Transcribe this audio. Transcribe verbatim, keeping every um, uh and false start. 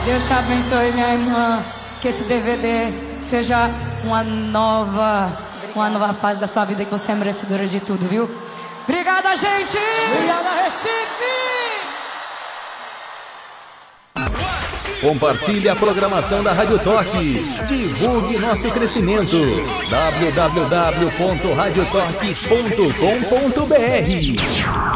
Deus te abençoe, minha irmã. Que esse D V D seja uma nova, uma nova fase da sua vida, que você é merecedora de tudo, viu? Obrigada, gente! Obrigada, Recife! Compartilhe a programação da Rádio Toque. Divulgue nosso crescimento. w w w ponto radio toque ponto com ponto b r